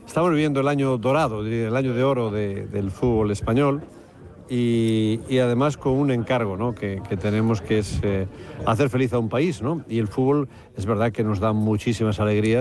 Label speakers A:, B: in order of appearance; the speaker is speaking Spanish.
A: Estamos viviendo el año dorado, diría, el año de oro del fútbol español y además con un encargo, ¿no? que tenemos, que es hacer feliz a un país, ¿no? Y el fútbol es verdad que nos da muchísimas alegrías.